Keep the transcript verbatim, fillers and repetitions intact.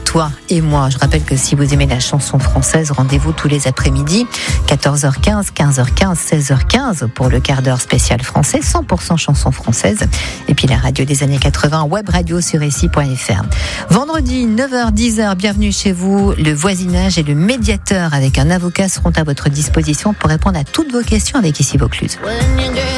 Toi et moi. Je rappelle que si vous aimez la chanson française, rendez-vous tous les après-midi, quatorze heures quinze, quinze heures quinze, seize heures quinze pour le quart d'heure spécial français, cent pour cent chansons françaises. Et puis la radio des années quatre-vingts, web radio sur R C I point F R. Vendredi, neuf heures dix heures, bienvenue chez vous. Le voisinage et le médiateur avec un avocat seront à votre disposition pour répondre à toutes vos questions avec Ici Vaucluse.